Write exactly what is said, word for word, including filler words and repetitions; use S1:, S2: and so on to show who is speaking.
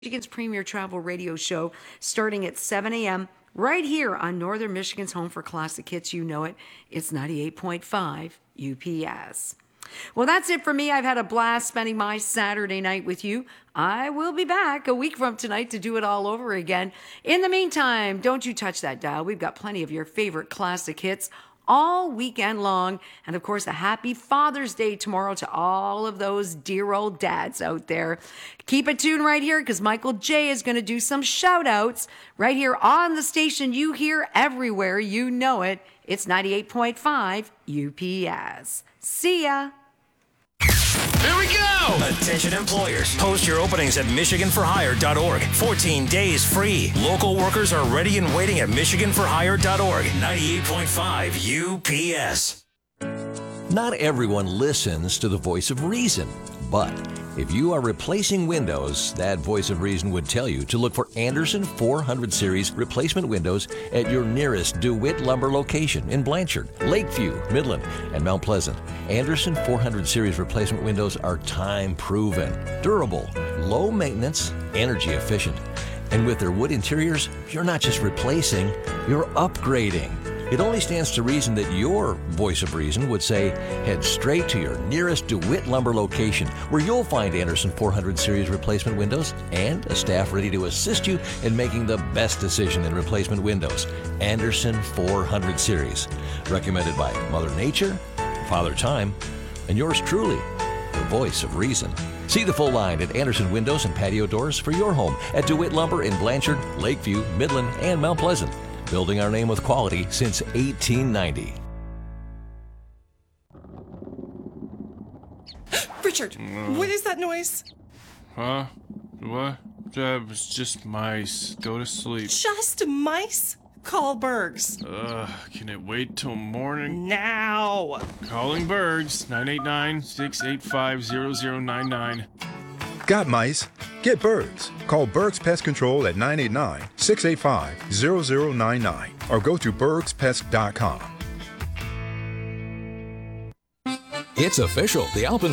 S1: Michigan's premier travel radio show starting at seven a.m. right here on Northern Michigan's home for classic hits. You know it. It's ninety-eight point five U P S. Well, that's it for me. I've had a blast spending my Saturday night with you. I will be back a week from tonight to do it all over again. In the meantime, don't you touch that dial. We've got plenty of your favorite classic hits all weekend long. And of course, a happy Father's Day tomorrow to all of those dear old dads out there. Keep it tuned right here because Michael J is going to do some shout outs right here on the station you hear everywhere. You know it. It's ninety-eight point five U P S. See ya.
S2: Here we go! Attention employers. Post your openings at michigan for hire dot org. fourteen days free. Local workers are ready and waiting at michigan for hire dot org. ninety-eight point five U P S.
S3: Not everyone listens to the voice of reason, but if you are replacing windows, that voice of reason would tell you to look for Andersen four hundred series replacement windows at your nearest DeWitt Lumber location in Blanchard, Lakeview, Midland, and Mount Pleasant. Andersen four hundred series replacement windows are time-proven, durable, low maintenance, energy efficient. And with their wood interiors, you're not just replacing, you're upgrading. It only stands to reason that your voice of reason would say, head straight to your nearest DeWitt Lumber location, where you'll find Andersen four hundred series replacement windows and a staff ready to assist you in making the best decision in replacement windows. Andersen four hundred series. Recommended by Mother Nature, Father Time, and yours truly, the voice of reason. See the full line at Andersen Windows and Patio Doors for your home at DeWitt Lumber in Blanchard, Lakeview, Midland, and Mount Pleasant. Building our name with quality since eighteen ninety.
S4: Richard,
S5: Uh,
S4: what is that noise?
S5: Huh? What? That was just mice. Go to sleep.
S4: Just mice? Call Bergs.
S5: Ugh, can it wait till morning?
S4: Now!
S5: Calling Bergs, nine eight nine, six eight five, zero zero nine nine.
S6: Got mice? Get Bergs. Call Bergs Pest Control at nine eight nine, six eight five, zero zero nine nine or go to bergs pest dot com.
S7: It's official. The Alpen